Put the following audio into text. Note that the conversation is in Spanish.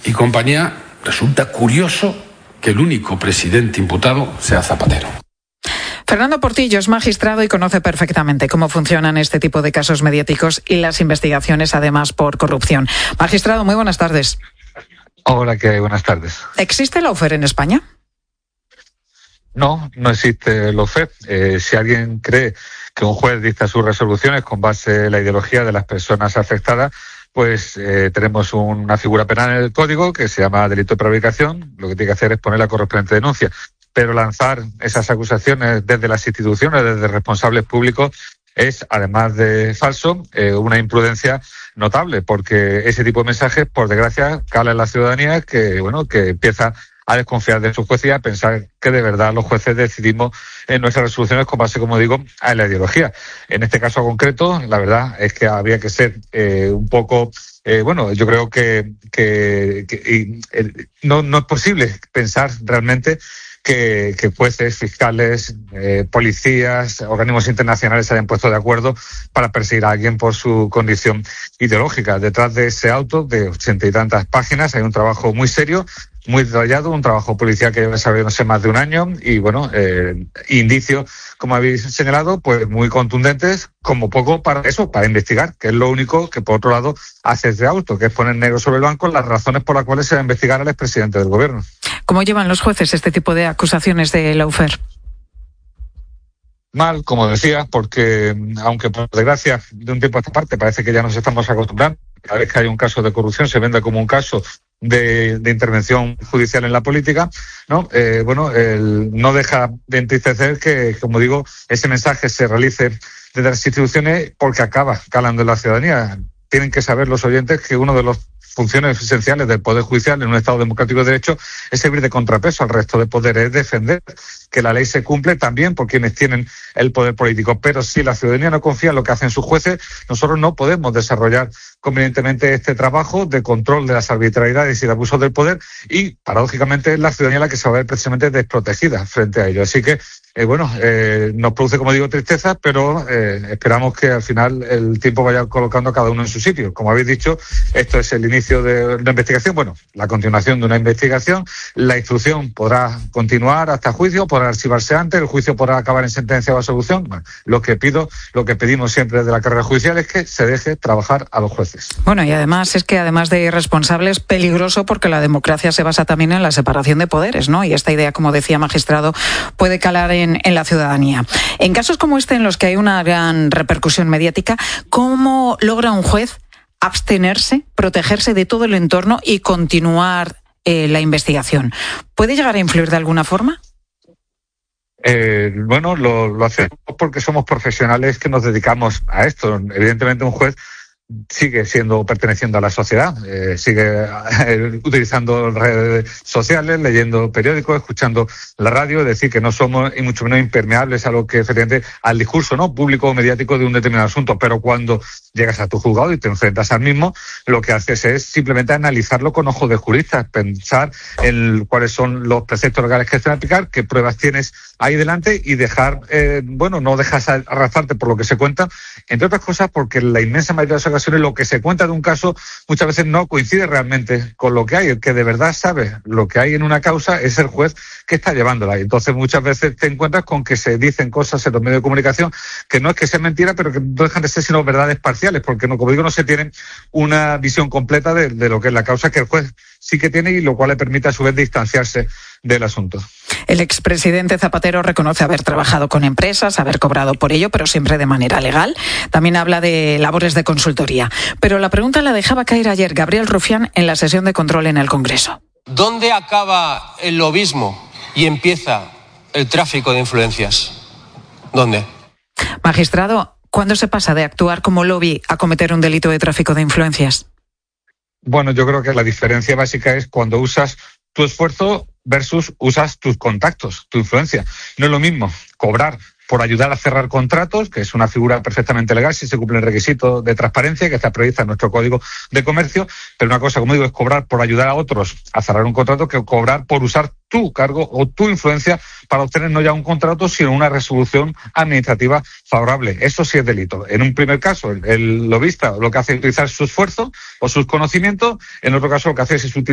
y compañía, resulta curioso que el único presidente imputado sea Zapatero. Fernando Portillo es magistrado y conoce perfectamente cómo funcionan este tipo de casos mediáticos y las investigaciones, además, por corrupción. Magistrado, muy buenas tardes. Hola, ¿qué hay? Buenas tardes. ¿Existe lawfare en España? No, no existe lawfare. Si alguien cree que un juez dicta sus resoluciones con base en la ideología de las personas afectadas, pues tenemos una figura penal en el código que se llama delito de prevaricación. Lo que tiene que hacer es poner la correspondiente denuncia. Pero lanzar esas acusaciones desde las instituciones, desde responsables públicos, es, además de falso, una imprudencia notable, porque ese tipo de mensajes, por desgracia, cala en la ciudadanía que empieza a desconfiar de sus jueces y a pensar que de verdad los jueces decidimos en nuestras resoluciones con base, como digo, a la ideología. En este caso concreto, la verdad es que habría que ser un poco... yo creo que no es posible pensar realmente que jueces, fiscales, policías, organismos internacionales se hayan puesto de acuerdo para perseguir a alguien por su condición ideológica. Detrás de ese auto de 80 y tantas páginas hay un trabajo muy serio, muy detallado, un trabajo policial que lleva desarrollándose más de un año y, indicios, como habéis señalado, pues muy contundentes, como poco para investigar, que es lo único que, por otro lado, hace este auto, que es poner negro sobre blanco las razones por las cuales se va a investigar al expresidente del gobierno. ¿Cómo llevan los jueces este tipo de acusaciones de lawfare? Mal, como decía, porque aunque por desgracia de un tiempo a esta parte parece que ya nos estamos acostumbrando, cada vez que hay un caso de corrupción se vende como un caso de intervención judicial en la política, ¿no? No deja de entristecer que, como digo, ese mensaje se realice desde las instituciones porque acaba calando en la ciudadanía. Tienen que saber los oyentes que uno de los funciones esenciales del Poder Judicial en un Estado democrático de derecho es servir de contrapeso al resto de poderes, es defender que la ley se cumple también por quienes tienen el poder político. Pero si la ciudadanía no confía en lo que hacen sus jueces, nosotros no podemos desarrollar convenientemente este trabajo de control de las arbitrariedades y de abusos del poder y, paradójicamente, es la ciudadanía la que se va a ver precisamente desprotegida frente a ello. Así que, nos produce, como digo, tristeza, pero esperamos que al final el tiempo vaya colocando a cada uno en su sitio. Como habéis dicho, esto es el inicio de la investigación, la continuación de una investigación. La instrucción podrá continuar hasta juicio, podrá archivarse antes, el juicio podrá acabar en sentencia o absolución. Lo que pedimos siempre desde la carrera judicial es que se deje trabajar a los jueces. Y además es que además de irresponsable es peligroso porque la democracia se basa también en la separación de poderes, ¿no? Y esta idea, como decía magistrado, puede calar en la ciudadanía. En casos como este, en los que hay una gran repercusión mediática, ¿cómo logra un juez abstenerse, protegerse de todo el entorno y continuar la investigación? ¿Puede llegar a influir de alguna forma? Lo hacemos porque somos profesionales que nos dedicamos a esto. Evidentemente un juez sigue perteneciendo a la sociedad, sigue utilizando redes sociales, leyendo periódicos, escuchando la radio, es decir, que no somos y mucho menos impermeables a lo que efectivamente al discurso público o mediático de un determinado asunto, pero cuando llegas a tu juzgado y te enfrentas al mismo, lo que haces es simplemente analizarlo con ojos de jurista, pensar en cuáles son los preceptos legales que se van a aplicar, qué pruebas tienes ahí delante y dejar, no dejas arrastrarte por lo que se cuenta, entre otras cosas porque la inmensa mayoría de las ocasiones lo que se cuenta de un caso muchas veces no coincide realmente con lo que hay. El que de verdad sabe lo que hay en una causa es el juez que está llevándola. Y entonces muchas veces te encuentras con que se dicen cosas en los medios de comunicación que no es que sean mentiras, pero que no dejan de ser sino verdades parciales, porque como digo, no se tiene una visión completa de lo que es la causa que el juez sí que tiene y lo cual le permite a su vez distanciarse del asunto. El expresidente Zapatero reconoce haber trabajado con empresas, haber cobrado por ello, pero siempre de manera legal. También habla de labores de consultoría. Pero la pregunta la dejaba caer ayer Gabriel Rufián en la sesión de control en el Congreso. ¿Dónde acaba el lobismo y empieza el tráfico de influencias? ¿Dónde? Magistrado, ¿cuándo se pasa de actuar como lobby a cometer un delito de tráfico de influencias? Yo creo que la diferencia básica es cuando usas tu esfuerzo versus usas tus contactos, tu influencia. No es lo mismo cobrar por ayudar a cerrar contratos, que es una figura perfectamente legal si se cumple el requisito de transparencia que está prevista en nuestro Código de Comercio, pero una cosa, como digo, es cobrar por ayudar a otros a cerrar un contrato que cobrar por usar tu cargo o tu influencia para obtener no ya un contrato, sino una resolución administrativa favorable. Eso sí es delito. En un primer caso, el lobista lo que hace es utilizar su esfuerzo o sus conocimientos, en otro caso lo que hace es utilizar